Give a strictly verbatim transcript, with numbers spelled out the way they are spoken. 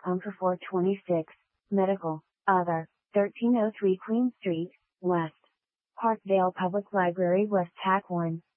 home for four twenty-six, Medical, Other, thirteen oh three Queen Street, West. Parkdale Public Library West Hack one.